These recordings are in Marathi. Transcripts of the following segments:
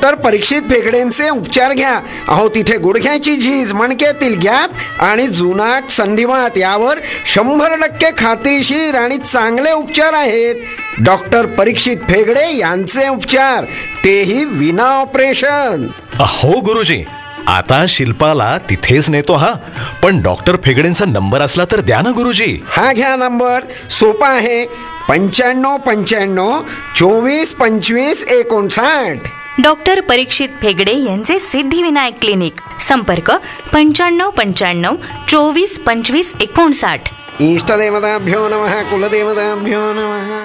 डॉक्टर परीक्षित फेगडेंचे उपचार घ्या. अहो तिथे गुडघ्याची झीज, मणक्यातील गॅप आणि जुनाट संधिवात यावर 100% खात्रीशीर आणि चांगले उपचार आहेत. डॉक्टर परीक्षित फेगडे यांचे उपचार, तेही विना ऑपरेशन. हो गुरुजी, आता शिल्पाला तिथेच नेतो. हा पण डॉक्टर फेगडेंचा नंबर असला तर द्या ना गुरुजी. हा घ्या नंबर, सोपा आहे. 9595 24 25 59. डॉक्टर परीक्षित फेगडे यांचे सिद्धिविनायक क्लिनिक. संपर्क 9595 24 25 59. इष्टदेवताभ्यो नमः, कुलदेवताभ्यो नमः.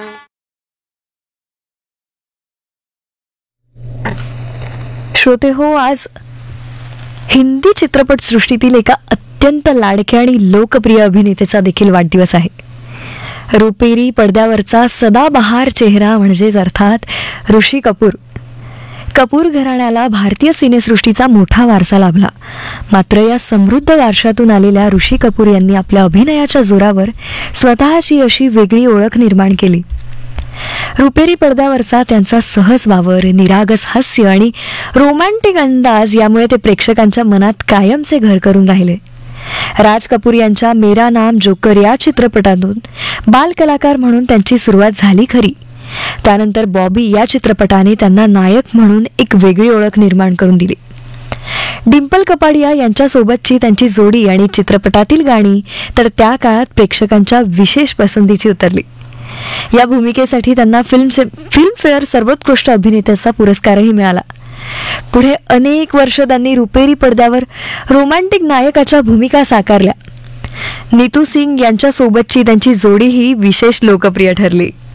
श्रोते हो, आज हिंदी चित्रपटसृष्टीतील एका अत्यंत लाडक्या आणि लोकप्रिय अभिनेत्याचा देखील वाढदिवस आहे. रुपेरी पडद्यावरचा सदाबहार चेहरा म्हणजेच अर्थात ऋषी कपूर. कपूर घराण्याला भारतीय सिनेसृष्टीचा मोठा वारसा लाभला. मात्र या समृद्ध वारशातून आलेल्या ऋषी कपूर यांनी आपल्या अभिनयाच्या जोरावर स्वतःची अशी वेगळी ओळख निर्माण केली. रुपेरी पडद्यावरचा त्यांचा सहज वावर, निरागस हास्य आणि रोमॅन्टिक अंदाज यामुळे ते प्रेक्षकांच्या मनात कायमचे घर करून राहिले. राज कपूर यांच्या मेरा नाम जोकर या चित्रपटातून बालकलाकार म्हणून त्यांची सुरुवात झाली खरी. त्यानंतर बॉबी या चित्रपटाने त्यांना नायक म्हणून एक वेगळी ओळख निर्माण करून दिली. डिंपल कपाडिया यांच्यासोबतची त्यांची जोडी आणि चित्रपटातील गाणी तर त्या काळात प्रेक्षकांच्या विशेष पसंतीची उतरली. या भूमिकेसाठी त्यांना फिल्मफेअर सर्वोत्कृष्ट अभिनेत्याचा पुरस्कारही मिळाला. पुढे अनेक वर्ष त्यांनी रुपेरी पडद्यावर रोमॅन्टिक नायकाच्या भूमिका साकारल्या. नीतू सिंग यांच्यासोबतची त्यांची जोडीही विशेष लोकप्रिय ठरली.